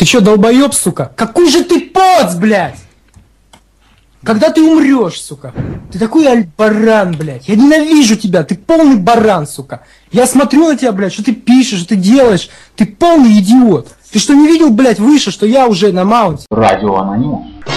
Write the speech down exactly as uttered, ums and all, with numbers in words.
чё, долбоёб, сука? Какой же ты поц, блядь! Когда ты умрешь, сука? Ты такой альбаран, блядь. Я ненавижу тебя, ты полный баран, сука. Я смотрю на тебя, блядь, что ты пишешь, что ты делаешь. Ты полный идиот. Ты что, не видел, блядь, выше, что я уже на маунте? Радио Анонимус.